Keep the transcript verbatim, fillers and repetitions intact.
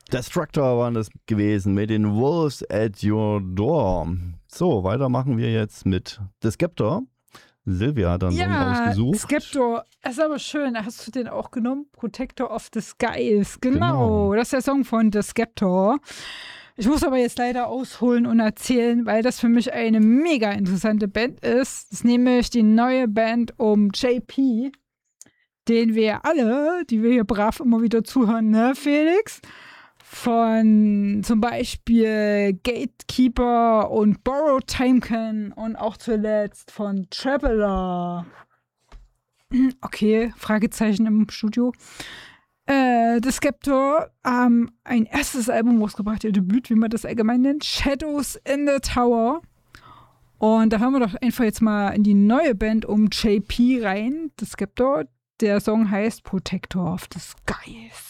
Destructor waren das gewesen mit den Wolves at Your Door. So, weiter machen wir jetzt mit The Skeptor. Silvia hat dann ja, Song rausgesucht. Skeptor, ist aber schön. Hast du den auch genommen? Protector of the Skies. Genau, Genau. das ist der Song von The Skeptor. Ich muss aber jetzt leider ausholen und erzählen, weil das für mich eine mega interessante Band ist. Das ist nämlich die neue Band um J P, den wir alle, die wir hier brav immer wieder zuhören, ne, Felix? Von zum Beispiel Gatekeeper und Borrowed Time kennen und auch zuletzt von Traveler. Okay, Fragezeichen im Studio. Äh, The Skeptor haben ein erstes Album rausgebracht, ihr Debüt, wie man das allgemein nennt, Shadows in the Tower. Und da hören wir doch einfach jetzt mal in die neue Band um J P rein, The Skeptor. Der Song heißt Protector of the Skies.